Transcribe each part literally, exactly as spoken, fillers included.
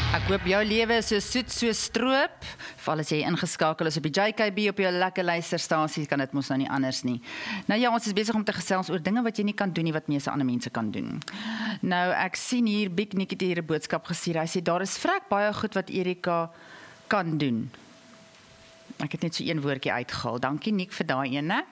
Ek hoop jou lewe is so soet so stroop. Val as jy ingeskakel is op die J K B op jou lekker luisterstasie, kan dit mos nou nie anders nie. Nou ja, ons is besig om te gesels oor dinge wat jy nie kan doen nie, wat meeste ander mense kan doen. Nou, ek sien hier, Big Nick het hier 'n boodskap gestuur. Hy sê, daar is vrek baie goed wat Erika kan doen. Ek het net so een woordjie uitgehaal. Dankie Nick vir daai een, né?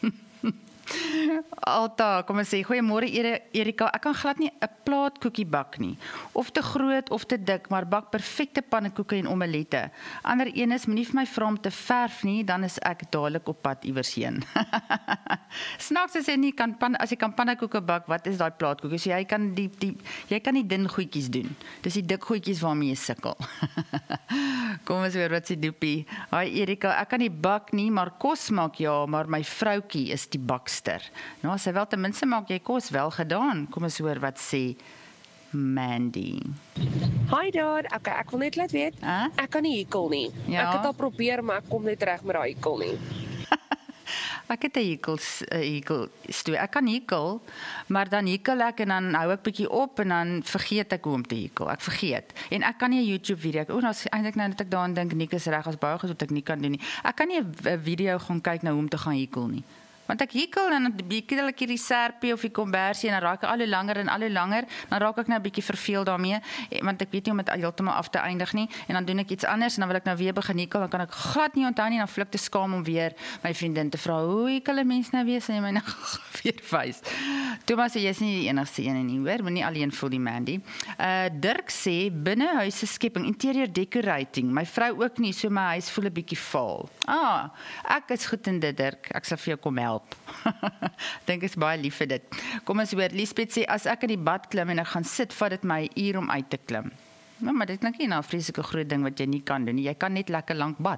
Alta, kom ons sê, goeiemôre Erika, ek kan glad nie 'n plaat koekie bak nie, of te groot of te dik, maar bak perfekte pannekoeke en omelette. Ander een is, moenie vir my vra om te verf nie, dan is ek dadelik op pad iewers heen. Snaaks as jy nie kan, pan, as jy kan pannekoeke bak, wat is daai plaatkoeke? So jy kan die, die, jy kan die dun goedjies doen, dis die dik goedjies waarmee jy sukkel. Kom ons weer, wat sê Doopie? Hi Erika, ek kan nie bak nie, maar kos maak ja, maar my vroukie is die bakster. Nou, sy wel ten minste maak jy kos wel gedaan. Kom ons hoor wat sê Mandy. Hi daar, okay, ek wil net laat weet, huh? ek kan nie hekel nie. Ja. Ek het al probeer, maar ek kom net reg met daai hekel nie. Ek het 'n hekel, hekel stoe. Ek kan hekel, maar dan hekel ek en dan hou ek bietjie op en dan vergeet ek hoe om te hekel. Ek vergeet. En ek kan nie 'n YouTube video. O, nou eintlik nou net ek daaraan dink, Nick is reg, as baie goed wat ek nie kan doen nie. Ek kan nie 'n video gaan kyk na hoe om te gaan hekel nie. Want ek hekel en dan bekel ek hierdie serpie of die kombersie en dan raak ek al hoe langer en al hoe langer, dan raak ek nou 'n bietjie verveeld daarmee, want ek weet nie om dit heeltemal af te eindig nie, en dan doen ek iets anders en dan wil ek nou weer begin hekel, dan kan ek glad nie onthou nie, dan voel ek te skaam om weer my vriendin te vra, hoe hekel 'n mens nou weer, sy my nou weer wys. Thomas sê, jy is nie die enigste een nie, hoor, moenie alleen voel die Mandy. Uh, Dirk sê, binnehuise skepping, interior decorating, my vrou ook nie, so my huis voel 'n bietjie vaal. Ah, ek is goed in dit, Dirk, ek sal vir jou kom help. Dink is baie lief vir dit. Kom ons hoor, Liesbeth sê, as ek in die bad klim en ek gaan sit, vat dit my 'n uur om uit te klim. Nou, maar dit klink nie na 'n vreeslike groot ding wat jy nie kan doen nie. Jy kan net lekker lank bad.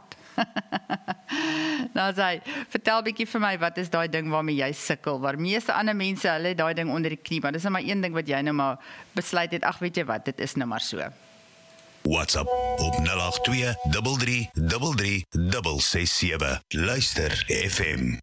Nou sê, vertel bietjie vir my, wat is daai ding waarmee jy sukkel? Waar meeste ander mense, hulle het daai ding onder die knie, maar dis nou maar een ding wat jy nou maar besluit het, ag weet jy wat, dit is nou maar so. WhatsApp op nul agt twee drie drie drie drie ses ses sewe. Luister F M.